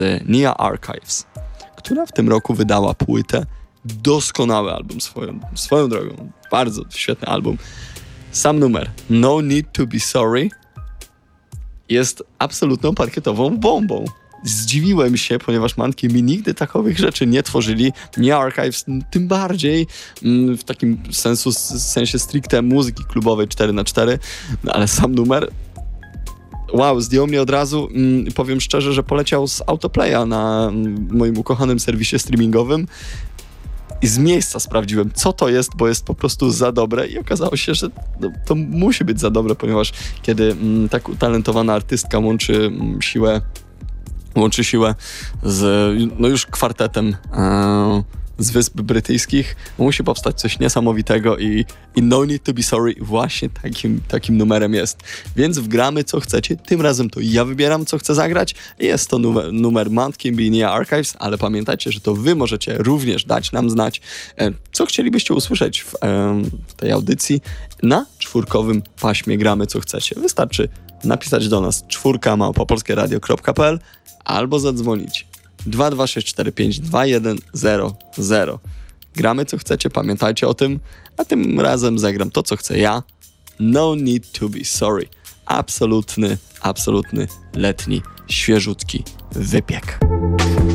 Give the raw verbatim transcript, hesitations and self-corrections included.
Nia Archives, która w tym roku wydała płytę. Doskonały album swoją, swoją drogą. Bardzo świetny album. Sam numer No Need to Be Sorry jest absolutną parkietową bombą. Zdziwiłem się, ponieważ Manki mi nigdy takowych rzeczy nie tworzyli. Nie Archives, tym bardziej mm, w takim sensu, sensie stricte muzyki klubowej cztery na cztery, no, ale sam numer wow, zdjął mnie od razu. Mm, powiem szczerze, że poleciał z autoplaya na mm, moim ukochanym serwisie streamingowym i z miejsca sprawdziłem, co to jest, bo jest po prostu za dobre i okazało się, że no, to musi być za dobre, ponieważ kiedy mm, tak utalentowana artystka łączy mm, siłę łączy siłę z no już kwartetem e, z Wysp Brytyjskich, musi powstać coś niesamowitego i, i No Need to Be Sorry właśnie takim, takim numerem jest. Więc wgramy co chcecie, tym razem to ja wybieram co chcę zagrać. Jest to numer, numer Manki and Nia Archives, ale pamiętajcie, że to wy możecie również dać nam znać, e, co chcielibyście usłyszeć w, e, w tej audycji na czwórkowym paśmie Gramy co chcecie. Wystarczy napisać do nas czwórka małpa polskieradio kropka p l albo zadzwonić dwa dwa sześć cztery pięć dwa jeden zero zero. Gramy co chcecie, pamiętajcie o tym, a tym razem zagram to co chcę ja. No Need to Be Sorry. Absolutny, absolutny letni, świeżutki wypiek.